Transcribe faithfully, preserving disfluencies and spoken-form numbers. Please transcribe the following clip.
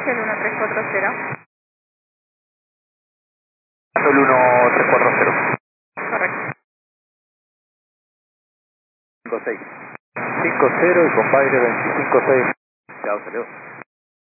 Angel uno tres cuatro cero. Sol uno tres cuatro cero. Correcto. cinco seis. cinco cero y compadre veinticinco seis. Chao, saludos.